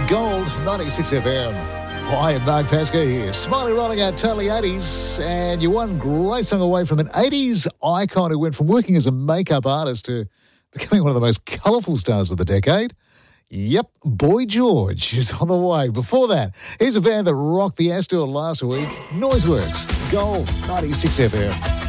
Gold, 96 FM. Hi, Mark Pascoe here. Smiley rolling out totally 80s, and you're one great song away from an 80s icon who went from working as a makeup artist to becoming one of the most colourful stars of the decade. Yep, Boy George is on the way. Before that, here's a band that rocked the Astor last week, Noiseworks. Gold, 96 FM.